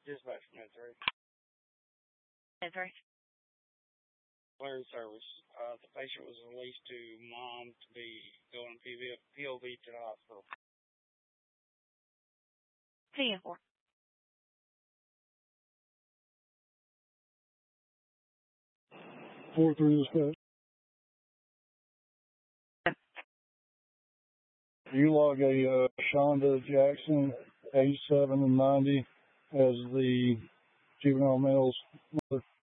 Dispatch from 3. 3. Clearing service. The patient was released to mom to be going POV to the hospital. 3-4. 4-3 dispatch. You log a Shonda Jackson, age 7 and 90, as the juvenile male's mother.